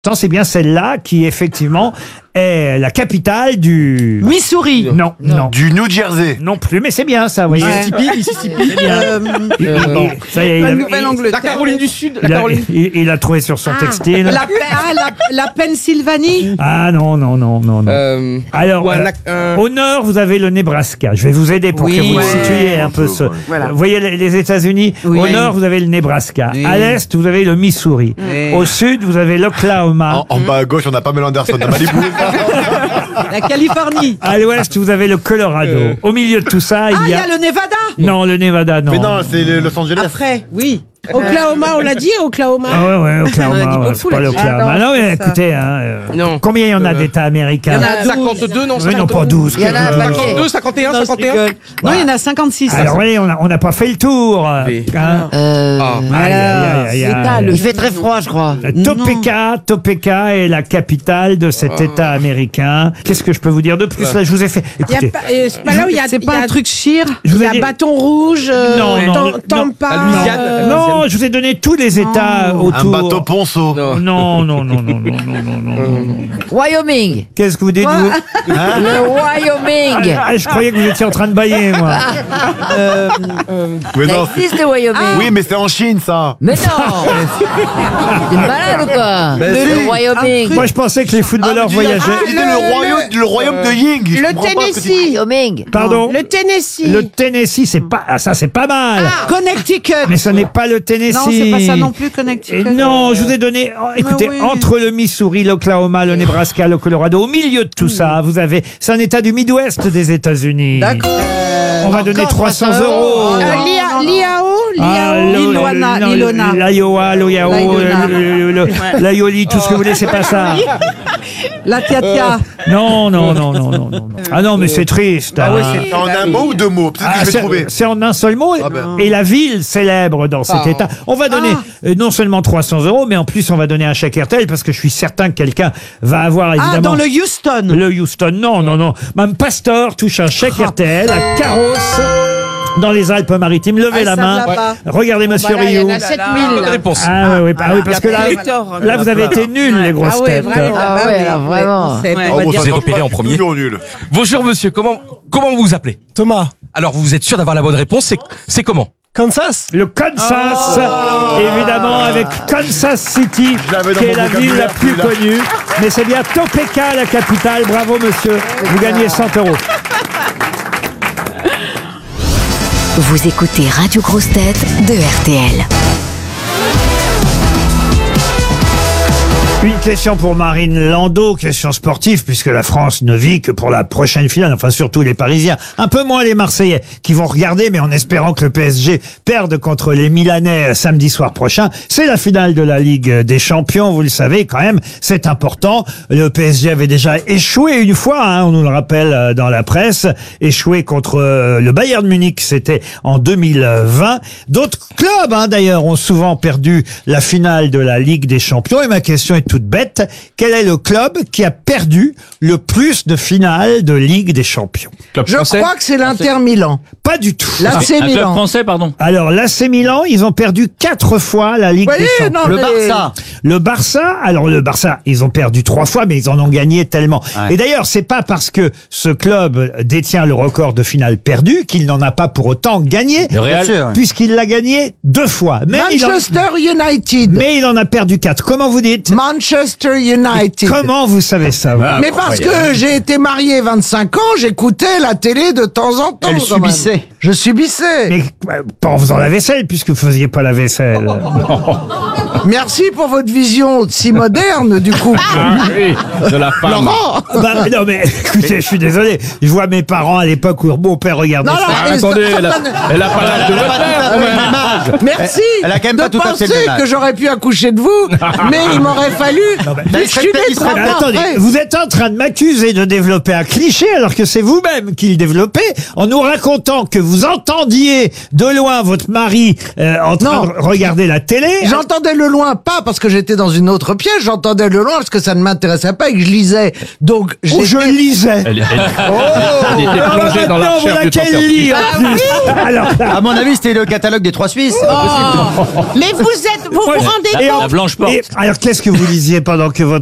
C'est bien celle-là qui, effectivement, est la capitale du... Missouri. Non. Du New Jersey. Non plus, mais c'est bien ça, vous voyez. Mississippi. Bon, ça y est, La Nouvelle-Angleterre. La Caroline du Sud. il a trouvé sur son textile. La Pennsylvanie. Ah non. Alors, au nord, vous avez le Nebraska. Je vais vous aider pour que vous situiez un peu ce... Voilà. Vous voyez les États-Unis. Oui. Au nord, vous avez le Nebraska. Oui. À l'est, vous avez le Missouri. Oui. Au sud, vous avez l'Oklahoma. En bas à gauche, on a Pamela Anderson de Malibu. La Californie. À l'ouest, vous avez le Colorado. Au milieu de tout ça, Ah, il il y y a... a le Nevada. Non, le Nevada, non. Mais non, c'est Los Angeles. Après, oui. Oklahoma, on l'a dit, Oklahoma. Ah ouais, Oklahoma, On a dit ouais, beaucoup, c'est pas là. l'Oklahoma. Ah Non, mais ça. écoutez, Non. combien il y en a d'États américains? Il y en a 52, non, Mais non, pas 12. Il y en a un paquet. 52, 51, Non, je 51. rigole. Non, il y en a 56. Alors, oui, on n'a pas fait le tour. Oui. Hein. Aïe, aïe, aïe, aïe. Il fait très froid, je crois. Topeka est la capitale de cet État américain. Qu'est-ce que je peux vous dire de plus? Là, je vous ai fait... Il y a Écoutez, pas- c'est pas là où il y a, C'est il y pas a- un truc chire. je vous il y ai a dit... Bâton Rouge, Non, Tampa. La Louisiane. Non, je vous ai donné tous les États Un autour. bateau ponceau. Non. Wyoming. Qu'est-ce que vous dites, vous? Le Wyoming. Ah, je croyais que vous étiez en train de bailler, moi. Mais Ça non, existe le Wyoming. oui, mais c'est en Chine, ça. Mais non. T'es malade ou quoi? Le Wyoming. Moi, je pensais que les footballeurs voyageaient. C'était le royaume de Ying. Je Le comprends pas ce que tu dis. Tennessee. Wyoming. Pardon? Le Tennessee. Le Tennessee, c'est pas... Ah, ça, c'est pas mal. Connecticut. Mais ce n'est pas le Tennessee. Non, c'est pas ça non plus, Et Connecticut. non, je vous ai donné... écoutez, oui. entre le Missouri, l'Oklahoma, le Nebraska, le Colorado, au milieu de tout ça, vous avez... C'est un État du Midwest des États-Unis. D'accord. On va donner 300 euros. L'Illona. L'Iowa, l'Ioli, tout ce que vous voulez, c'est pas ça. La Tia. Non. Ah non, mais c'est triste. Ah ouais, hein. c'est en un mot ou deux mots? Peut-être que je vais trouver. C'est en un seul mot. ben. Et la ville célèbre dans cet état. On va donner non seulement 300 euros, mais en plus on va donner un chèque RTL parce que je suis certain que quelqu'un va avoir évidemment... Ah, dans le Houston. Le Houston, non. Mme Pastor touche un chèque RTL à Carros, dans les Alpes-Maritimes. Levez la main. Regardez Monsieur Voilà, il y en Rioux. a 7000. Bonne réponse. Oui, parce que là vous avez été nuls, les grosses têtes. Ah ouais, alors vraiment. Oh, Vous êtes repéré en premier. Toujours nul. Bonjour monsieur, comment vous vous appelez? Thomas. Alors vous êtes sûr d'avoir la bonne réponse, c'est comment? Kansas. Le Kansas, évidemment, avec Kansas City, Je l'avais dans qui est mon la ville la vocabulaire, plus celui-là. connue. Mais c'est bien Topeka, la capitale. Bravo, monsieur. Vous gagnez 100 euros. Vous écoutez Radio Grosse Tête de RTL. Une question pour Marine Landau, question sportive, puisque la France ne vit que pour la prochaine finale, enfin surtout les Parisiens, un peu moins les Marseillais, qui vont regarder, mais en espérant que le PSG perde contre les Milanais samedi soir prochain. C'est la finale de la Ligue des Champions, vous le savez quand même, c'est important. Le PSG avait déjà échoué une fois, on nous le rappelle dans la presse, échoué contre le Bayern Munich, c'était en 2020. D'autres clubs, d'ailleurs, ont souvent perdu la finale de la Ligue des Champions, et ma question est toute bête. Quel est le club qui a perdu le plus de finales de Ligue des Champions? Je crois que c'est l'Inter Milan. Pas du tout. L'AC Milan. Français, pardon. Alors, l'AC Milan, ils ont perdu 4 fois la Ligue des Champions. non, Le Barça, ils ont perdu 3 fois, mais ils en ont gagné tellement. Et d'ailleurs, c'est pas parce que ce club détient le record de finales perdues qu'il n'en a pas pour autant gagné. Le Real. Puisqu'il l'a gagné 2 fois. Mais Manchester United. il en a perdu 4. Comment vous dites? Manchester United. Comment vous savez ça? vous Mais parce que j'ai été marié 25 ans, j'écoutais la télé de temps en temps. Elle quand même. subissait. Je subissais. Mais pas en faisant la vaisselle, puisque vous faisiez pas la vaisselle. Merci pour votre vision si moderne du couple. Oui, de la femme. Laurent. Non mais écoutez, je suis désolé. Je vois mes parents à l'époque où mon père regardait Non, ça. non, Attendez, elle a pas l'âge de votre père, quand même. Merci Elle a quand même pas de tout à fait le penser même âge. que j'aurais pu accoucher de vous, mais il m'aurait fallu. Je suis né 3 Mais mois attendez, après. vous êtes en train de m'accuser de développer un cliché alors que c'est vous-même qui le développez en nous racontant que vous vous entendiez de loin votre mari en train Non. de regarder la télé. J'entendais le loin, pas parce que j'étais dans une autre pièce, j'entendais le loin parce que ça ne m'intéressait pas et que je lisais. Donc, Où je lisais. Elle était Alors plongée dans la maintenant, recherche voilà de qu'elle température. lit en plus. Alors, À mon avis, c'était le catalogue des 3 Suisses. Mais vous vous rendez et compte alors, qu'est-ce que vous lisiez pendant que votre